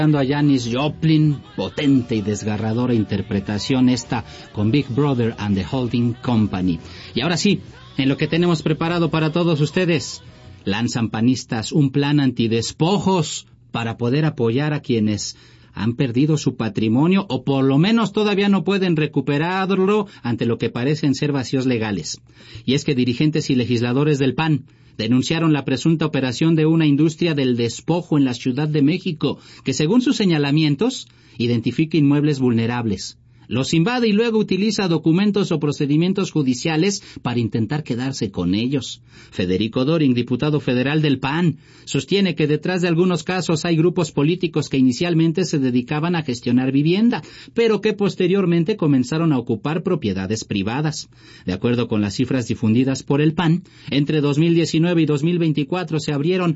A Janis Joplin, potente y desgarradora interpretación esta con Big Brother and the Holding Company. Y ahora sí, en lo que tenemos preparado para todos ustedes, lanzan panistas un plan antidespojos para poder apoyar a quienes han perdido su patrimonio o por lo menos todavía no pueden recuperarlo ante lo que parecen ser vacíos legales. Y es que dirigentes y legisladores del PAN denunciaron la presunta operación de una industria del despojo en la Ciudad de México, que según sus señalamientos, identifica inmuebles vulnerables, los invade y luego utiliza documentos o procedimientos judiciales para intentar quedarse con ellos. Federico Doring, diputado federal del PAN, sostiene que detrás de algunos casos hay grupos políticos que inicialmente se dedicaban a gestionar vivienda, pero que posteriormente comenzaron a ocupar propiedades privadas. De acuerdo con las cifras difundidas por el PAN, entre 2019 y 2024 se abrieron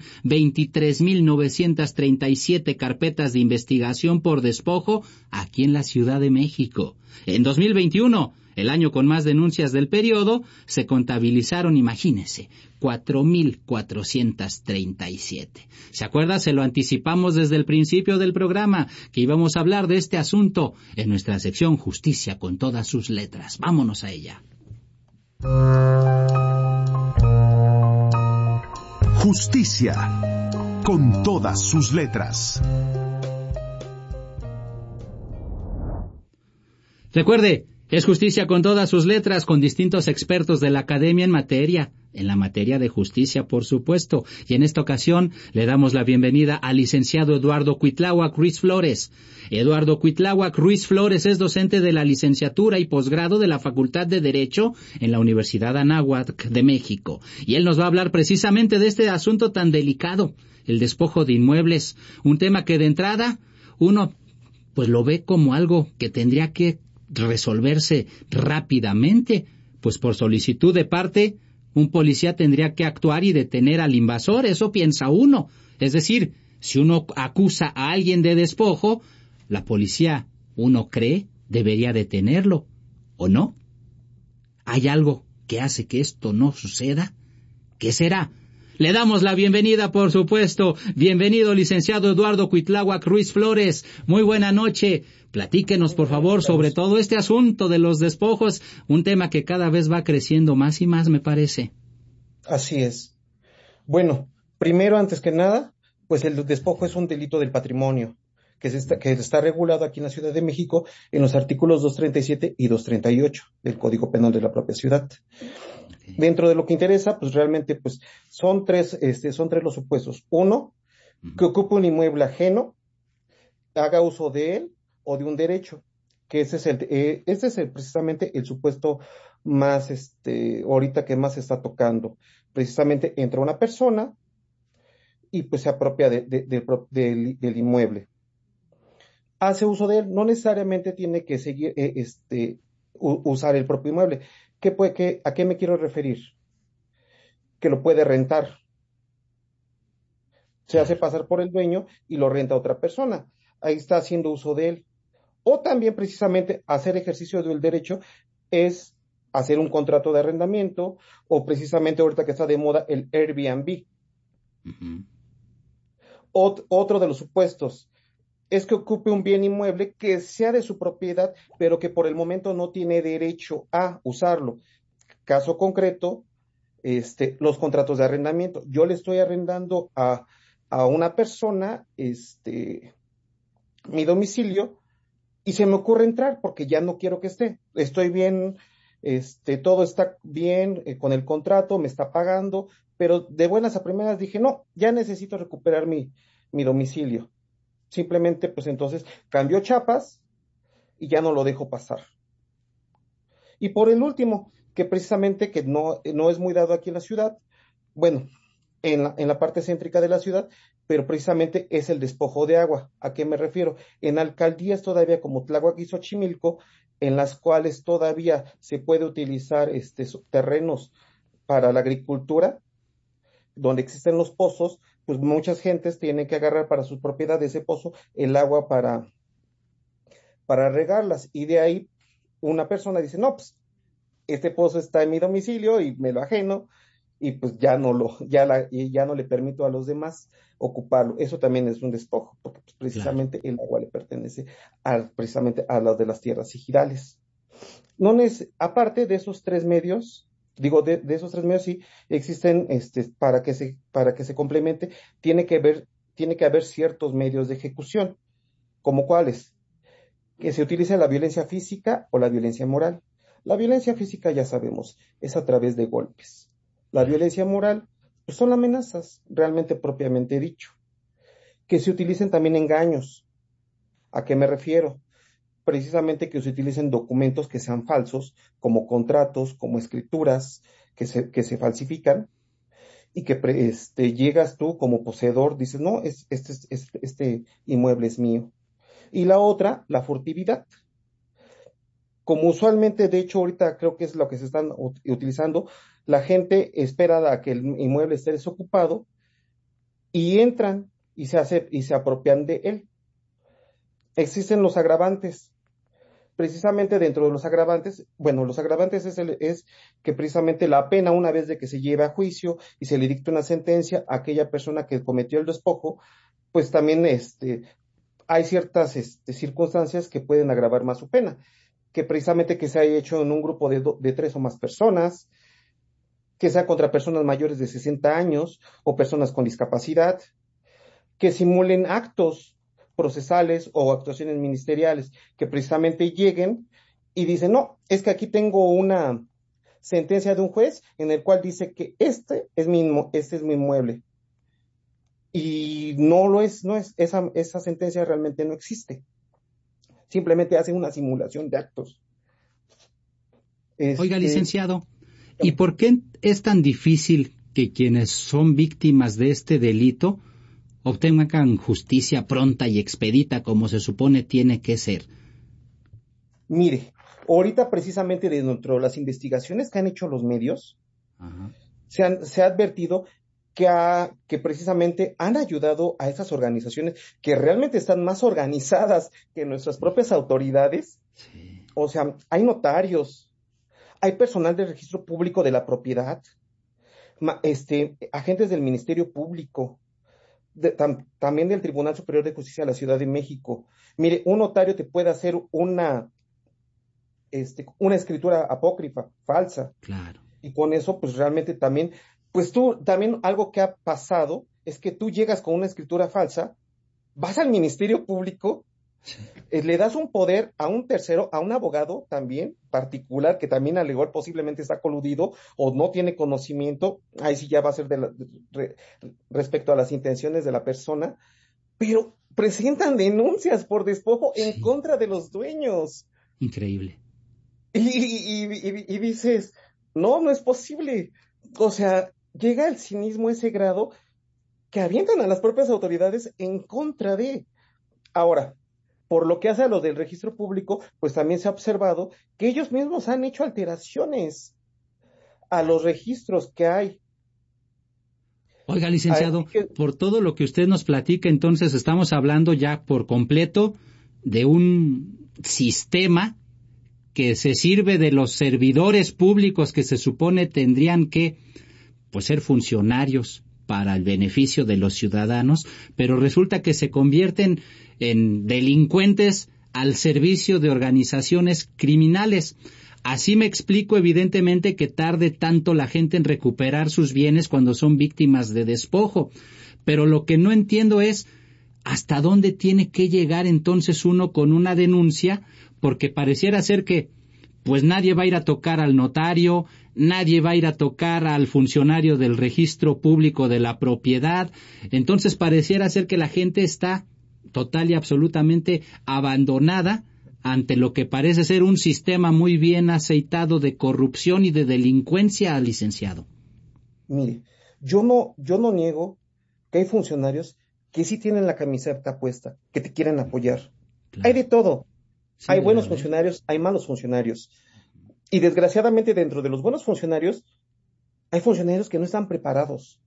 23.937 carpetas de investigación por despojo aquí en la Ciudad de México. En 2021, el año con más denuncias del periodo, se contabilizaron, imagínense, 4.437. ¿Se acuerda? Se lo anticipamos desde el principio del programa, que íbamos a hablar de este asunto en nuestra sección Justicia con todas sus letras. Vámonos a ella. Justicia con todas sus letras. Recuerde, es Justicia con todas sus letras, con distintos expertos de la academia en la materia de justicia, por supuesto. Y en esta ocasión le damos la bienvenida al licenciado Eduardo Cuitláhuac Ruiz Flores. Eduardo Cuitláhuac Ruiz Flores es docente de la licenciatura y posgrado de la Facultad de Derecho en la Universidad Anáhuac de México. Y él nos va a hablar precisamente de este asunto tan delicado, el despojo de inmuebles. Un tema que de entrada uno pues lo ve como algo que tendría que resolverse rápidamente, pues por solicitud de parte, un policía tendría que actuar y detener al invasor, eso piensa uno. Es decir, si uno acusa a alguien de despojo, la policía, uno cree, debería detenerlo, ¿o no? ¿Hay algo que hace que esto no suceda? ¿Qué será? Le damos la bienvenida, por supuesto. Bienvenido, licenciado Eduardo Cuitláhuac Ruiz Flores. Muy buena noche. Platíquenos, por favor, sobre todo este asunto de los despojos, un tema que cada vez va creciendo más y más, me parece. Así es. Bueno, primero, antes que nada, pues el despojo es un delito del patrimonio, que está regulado aquí en la Ciudad de México en los artículos 237 y 238 del Código Penal de la propia ciudad. Okay. Dentro de lo que interesa, pues realmente pues son tres los supuestos. Uno, que ocupe un inmueble ajeno, haga uso de él o de un derecho, que ese es precisamente el supuesto más, ahorita que más se está tocando. Precisamente entra una persona y pues se apropia del inmueble. Hace uso de él, no necesariamente tiene que seguir, usar el propio inmueble. ¿A qué me quiero referir? Que lo puede rentar. Se hace pasar por el dueño y lo renta a otra persona. Ahí está haciendo uso de él. O también precisamente hacer ejercicio del derecho es hacer un contrato de arrendamiento o precisamente ahorita que está de moda el Airbnb. Uh-huh. Otro de los supuestos es que ocupe un bien inmueble que sea de su propiedad, pero que por el momento no tiene derecho a usarlo. Caso concreto, los contratos de arrendamiento. Yo le estoy arrendando a una persona mi domicilio y se me ocurre entrar porque ya no quiero que esté. Estoy bien, todo está bien con el contrato, me está pagando, pero de buenas a primeras dije, no, ya necesito recuperar mi domicilio. Simplemente, pues entonces, cambió chapas y ya no lo dejo pasar. Y por el último, que precisamente que no es muy dado aquí en la ciudad, bueno, en la parte céntrica de la ciudad, pero precisamente es el despojo de agua. ¿A qué me refiero? En alcaldías todavía como Tláhuac y Xochimilco, en las cuales todavía se puede utilizar terrenos para la agricultura, donde existen los pozos, pues muchas gentes tienen que agarrar para su propiedad de ese pozo el agua para regarlas, y de ahí una persona dice, no, pues este pozo está en mi domicilio y me lo ajeno, y pues ya no le permito a los demás ocuparlo. Eso también es un despojo, porque pues, Claro. precisamente el agua le pertenece precisamente a las de las tierras ejidales. No aparte de esos tres medios, digo, de esos tres medios sí existen, para que se complemente, tiene que haber ciertos medios de ejecución, como cuáles, que se utilice la violencia física o la violencia moral. La violencia física, ya sabemos, es a través de golpes. La Claro. violencia moral, pues son amenazas, realmente propiamente dicho. Que se utilicen también engaños. ¿A qué me refiero? Precisamente que se utilicen documentos que sean falsos, como contratos, como escrituras que se falsifican, y que llegas tú como poseedor, dices, no, este inmueble es mío. Y la otra, la furtividad. Como usualmente, de hecho, ahorita creo que es lo que se están utilizando, la gente espera a que el inmueble esté desocupado y entran y se apropian de él. Existen los agravantes. Precisamente dentro de los agravantes, bueno, los agravantes es que precisamente la pena, una vez de que se lleve a juicio y se le dicte una sentencia a aquella persona que cometió el despojo, pues también hay ciertas circunstancias que pueden agravar más su pena, que precisamente que se haya hecho en un grupo de tres o más personas, que sea contra personas mayores de 60 años o personas con discapacidad, que simulen actos procesales o actuaciones ministeriales, que precisamente lleguen y dicen, no, es que aquí tengo una sentencia de un juez en el cual dice que este es mi inmueble. Y no lo es, no es, esa sentencia realmente no existe. Simplemente hace una simulación de actos. Oiga, Este, licenciado, ¿y por qué es tan difícil que quienes son víctimas de este delito obtengan justicia pronta y expedita como se supone tiene que ser? Mire, ahorita precisamente dentro de las investigaciones que han hecho los medios, Ajá. se ha advertido que precisamente han ayudado a esas organizaciones que realmente están más organizadas que nuestras propias autoridades. Sí. O sea, hay notarios, hay personal del registro público de la propiedad, agentes del Ministerio Público, también del Tribunal Superior de Justicia de la Ciudad de México. Mire, un notario te puede hacer una escritura apócrifa, falsa, Claro. y con eso, pues realmente también, pues tú, también algo que ha pasado es que tú llegas con una escritura falsa, vas al Ministerio Público, Sí. le das un poder a un tercero, a un abogado también particular, que también al igual posiblemente está coludido o no tiene conocimiento, ahí sí ya va a ser respecto a las intenciones de la persona, pero presentan denuncias por despojo en Sí. contra de los dueños. Increíble. Y dices, no, no es posible. O sea, llega el cinismo a ese grado que avientan a las propias autoridades en contra de. Ahora, por lo que hace a lo del registro público, pues también se ha observado que ellos mismos han hecho alteraciones a los registros que hay. Oiga, Así licenciado, que, por todo lo que usted nos platica, entonces estamos hablando ya por completo de un sistema que se sirve de los servidores públicos que se supone tendrían que, pues, ser funcionarios para el beneficio de los ciudadanos, pero resulta que se convierten en delincuentes al servicio de organizaciones criminales. Así me explico evidentemente que tarde tanto la gente en recuperar sus bienes cuando son víctimas de despojo. Pero lo que no entiendo es hasta dónde tiene que llegar entonces uno con una denuncia, porque pareciera ser que pues nadie va a ir a tocar al notario, nadie va a ir a tocar al funcionario del registro público de la propiedad. Entonces pareciera ser que la gente está total y absolutamente abandonada ante lo que parece ser un sistema muy bien aceitado de corrupción y de delincuencia, licenciado. mire, yo no niego que hay funcionarios que sí tienen la camiseta puesta, que te quieren apoyar. Hay de Claro, todo. sí Hay debe buenos haber. funcionarios, hay malos funcionarios. Y desgraciadamente dentro de los buenos funcionarios, hay funcionarios que no están preparados.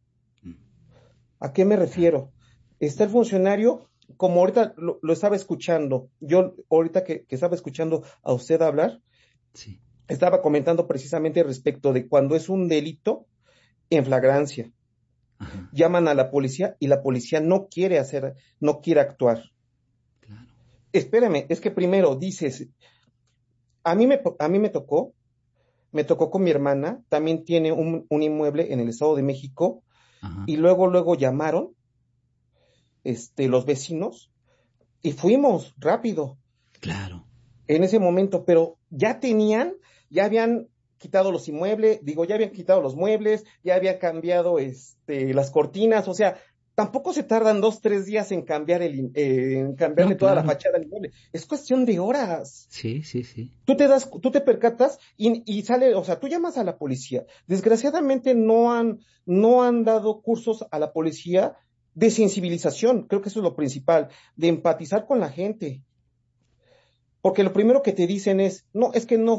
¿A qué me Claro, refiero? Está el funcionario, como ahorita lo estaba escuchando, yo ahorita que estaba escuchando a usted hablar, sí, estaba comentando precisamente respecto de cuando es un delito, en flagrancia. Ajá. Llaman a la policía y la policía no quiere actuar. Claro. Espérame, es que primero dices, a mí me tocó con mi hermana, también tiene un inmueble en el Estado de México, Ajá. y luego llamaron, los vecinos, y fuimos rápido Claro. en ese momento, pero ya habían quitado los inmuebles, ya habían quitado los muebles, ya habían cambiado las cortinas, o sea, tampoco se tardan 2, 3 días en en cambiarle No, toda la claro. fachada al inmueble, es cuestión de horas. Sí, sí, sí. Tú te percatas y sale, o sea, tú llamas a la policía. Desgraciadamente no han dado cursos a la policía de sensibilización, creo que eso es lo principal, de empatizar con la gente. Porque lo primero que te dicen es, no, es que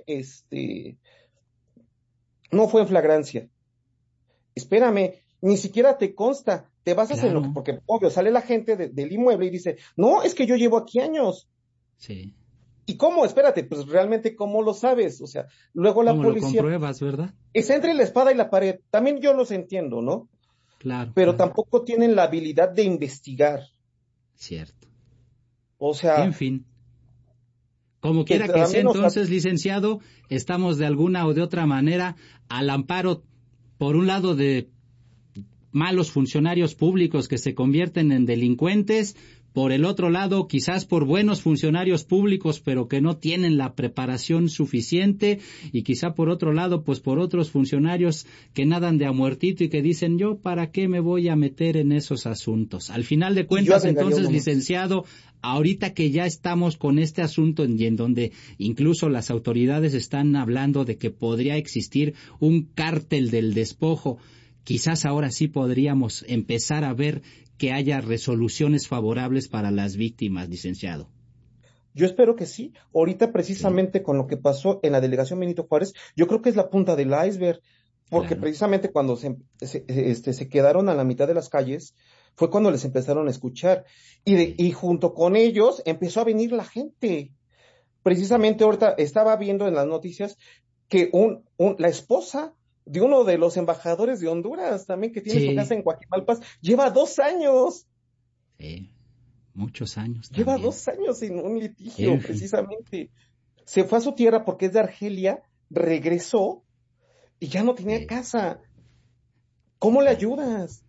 no fue en flagrancia. Espérame, ni siquiera te consta, te basas en Claro. porque obvio, sale la gente del inmueble y dice, no, es que yo llevo aquí años. Sí. ¿Y cómo? Espérate, pues realmente, ¿cómo lo sabes? O sea, luego la ¿Cómo lo policía compruebas, verdad? está entre la espada y la pared. También yo los entiendo, ¿no? Claro, Pero claro. tampoco tienen la habilidad de investigar. Cierto. O En sea, fin. Como que quiera que sea, también, o sea, entonces, licenciado, estamos de alguna o de otra manera al amparo, por un lado, de malos funcionarios públicos que se convierten en delincuentes, por el otro lado, quizás por buenos funcionarios públicos, pero que no tienen la preparación suficiente, y quizá por otro lado, pues por otros funcionarios que nadan de a muertito y que dicen, yo, ¿para qué me voy a meter en esos asuntos? Al final de y yo cuentas, agregaría entonces, uno más. licenciado, ahorita que ya estamos con este asunto y en donde incluso las autoridades están hablando de que podría existir un cártel del despojo, quizás ahora sí podríamos empezar a ver que haya resoluciones favorables para las víctimas, licenciado. Yo espero que sí. Ahorita, Sí, precisamente con lo que pasó en la delegación Benito Juárez, yo creo que es la punta del iceberg, porque claro. precisamente cuando se quedaron a la mitad de las calles, fue cuando les empezaron a escuchar. Sí, Y junto con ellos empezó a venir la gente. sí, Precisamente ahorita estaba viendo en las noticias que la esposa de uno de los embajadores de Honduras, también que tiene su casa sí, en Coajimalpas, lleva 2 años. sí, muchos años Lleva también. 2 años en un En litigio, fin, precisamente. Se fue a su tierra porque es de Argelia, regresó y ya no tenía casa. ¿Cómo le claro. ayudas?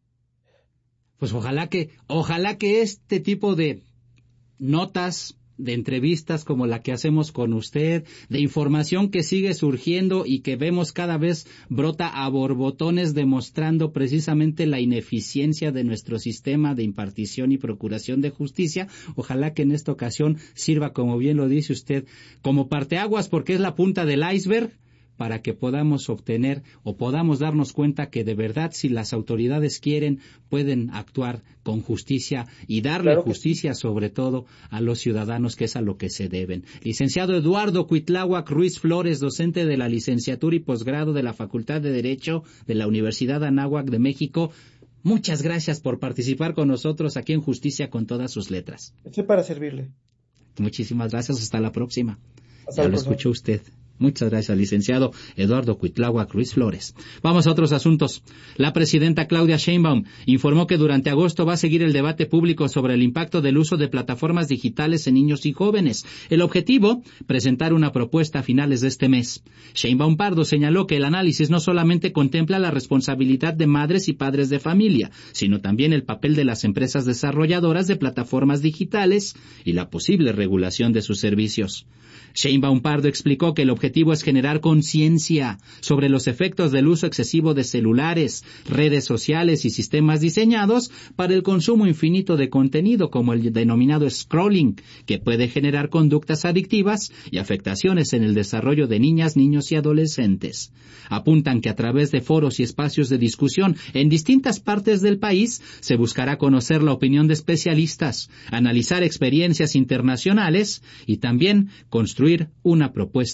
Pues ojalá que este tipo de notas, de entrevistas como la que hacemos con usted, de información que sigue surgiendo y que vemos cada vez brota a borbotones demostrando precisamente la ineficiencia de nuestro sistema de impartición y procuración de justicia, ojalá que en esta ocasión sirva, como bien lo dice usted, como parteaguas porque es la punta del iceberg, para que podamos obtener o podamos darnos cuenta que de verdad si las autoridades quieren pueden actuar con justicia y darle Claro que sí. justicia sobre todo a los ciudadanos, que es a lo que se deben. Licenciado Eduardo Cuitláhuac Ruiz Flores, docente de la licenciatura y posgrado de la Facultad de Derecho de la Universidad Anáhuac de México, muchas gracias por participar con nosotros aquí en Justicia con todas sus letras. Estoy para servirle. Muchísimas gracias, hasta la próxima. Hasta Ya la lo próxima. escuchó usted. Muchas gracias, licenciado Eduardo Cuitláhuac Ruiz Flores. Vamos a otros asuntos. La presidenta Claudia Sheinbaum informó que durante agosto va a seguir el debate público sobre el impacto del uso de plataformas digitales en niños y jóvenes. El objetivo, presentar una propuesta a finales de este mes. Sheinbaum Pardo señaló que el análisis no solamente contempla la responsabilidad de madres y padres de familia, sino también el papel de las empresas desarrolladoras de plataformas digitales y la posible regulación de sus servicios. Sheinbaum Pardo explicó que el objetivo es generar conciencia sobre los efectos del uso excesivo de celulares, redes sociales y sistemas diseñados para el consumo infinito de contenido, como el denominado scrolling, que puede generar conductas adictivas y afectaciones en el desarrollo de niñas, niños y adolescentes. Apuntan que a través de foros y espacios de discusión en distintas partes del país se buscará conocer la opinión de especialistas, analizar experiencias internacionales y también construir una propuesta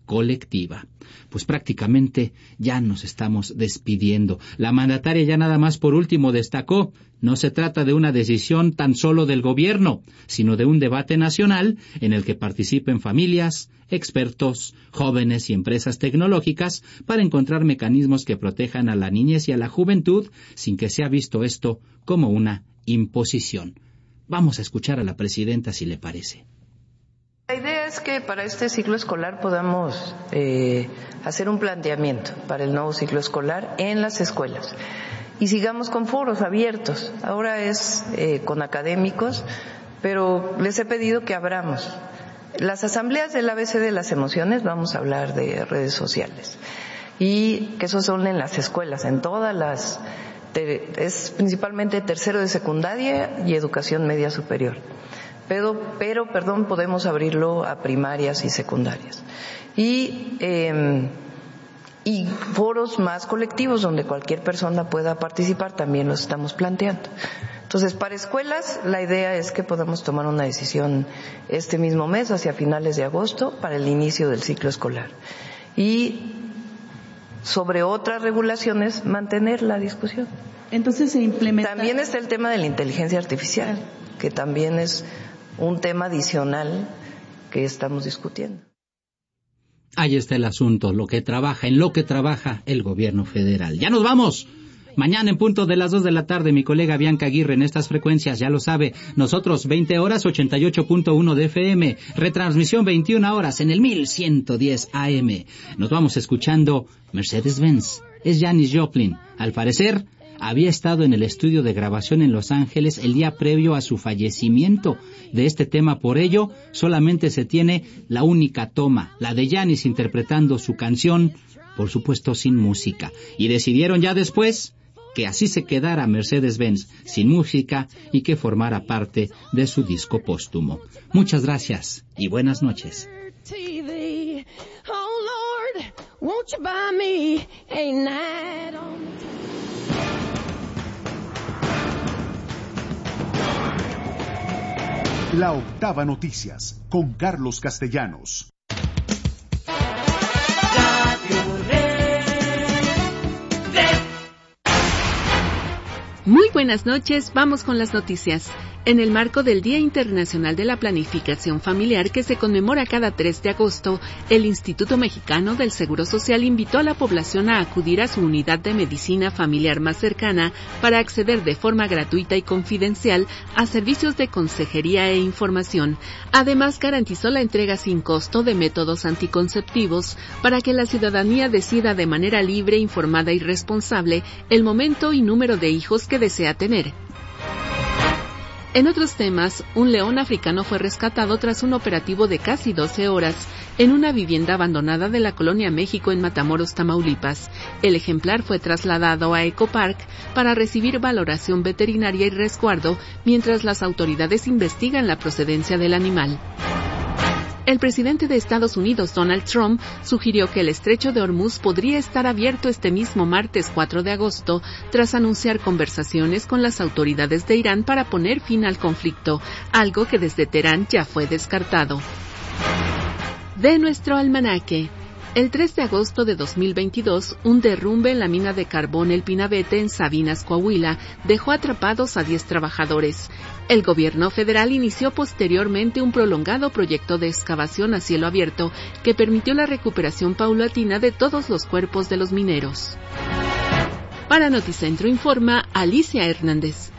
colectiva. Pues prácticamente ya nos estamos despidiendo. La mandataria ya nada más por último destacó, no se trata de una decisión tan solo del gobierno, sino de un debate nacional en el que participen familias, expertos, jóvenes y empresas tecnológicas para encontrar mecanismos que protejan a la niñez y a la juventud sin que sea visto esto como una imposición. Vamos a escuchar a la presidenta si le parece. La idea es que para este ciclo escolar podamos hacer un planteamiento para el nuevo ciclo escolar en las escuelas y sigamos con foros abiertos. Ahora es con académicos, pero les he pedido que abramos. Las asambleas del ABC de las emociones, vamos a hablar de redes sociales, y que esos son en las escuelas, en todas las, es principalmente tercero de secundaria y educación media superior. Pero podemos abrirlo a primarias y secundarias. Y foros más colectivos donde cualquier persona pueda participar, también los estamos planteando. Entonces, para escuelas, la idea es que podamos tomar una decisión este mismo mes, hacia finales de agosto, para el inicio del ciclo escolar. Y sobre otras regulaciones, mantener la discusión. Entonces se implementa. También está el tema de la inteligencia artificial, que también es un tema adicional que estamos discutiendo. Ahí está el asunto, en lo que trabaja el gobierno federal. ¡Ya nos vamos! Mañana en punto de las 2 de la tarde, mi colega Bianca Aguirre en estas frecuencias, ya lo sabe. Nosotros 20 horas, 88.1 de FM. Retransmisión 21 horas en el 1110 AM. Nos vamos escuchando Mercedes-Benz. Es Janis Joplin. Al parecer, había estado en el estudio de grabación en Los Ángeles el día previo a su fallecimiento. De este tema, por ello, solamente se tiene la única toma, la de Janis interpretando su canción, por supuesto sin música. Y decidieron ya después que así se quedara Mercedes-Benz sin música y que formara parte de su disco póstumo. Muchas gracias y buenas noches. La Octava Noticias, con Carlos Castellanos. Muy buenas noches, vamos con las noticias. En el marco del Día Internacional de la Planificación Familiar, que se conmemora cada 3 de agosto, el Instituto Mexicano del Seguro Social invitó a la población a acudir a su unidad de medicina familiar más cercana para acceder de forma gratuita y confidencial a servicios de consejería e información. Además, garantizó la entrega sin costo de métodos anticonceptivos para que la ciudadanía decida de manera libre, informada y responsable el momento y número de hijos que desea tener. En otros temas, un león africano fue rescatado tras un operativo de casi 12 horas en una vivienda abandonada de la Colonia México en Matamoros, Tamaulipas. El ejemplar fue trasladado a Ecopark para recibir valoración veterinaria y resguardo mientras las autoridades investigan la procedencia del animal. El presidente de Estados Unidos, Donald Trump, sugirió que el estrecho de Hormuz podría estar abierto este mismo martes 4 de agosto, tras anunciar conversaciones con las autoridades de Irán para poner fin al conflicto, algo que desde Teherán ya fue descartado. De nuestro almanaque. El 3 de agosto de 2022, un derrumbe en la mina de carbón El Pinabete en Sabinas, Coahuila, dejó atrapados a 10 trabajadores. El gobierno federal inició posteriormente un prolongado proyecto de excavación a cielo abierto que permitió la recuperación paulatina de todos los cuerpos de los mineros. Para Noticentro informa Alicia Hernández.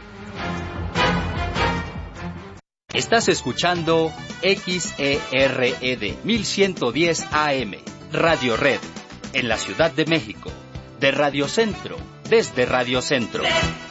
Estás escuchando XERED 1110 AM, Radio Red, en la Ciudad de México, de Radio Centro, desde Radio Centro.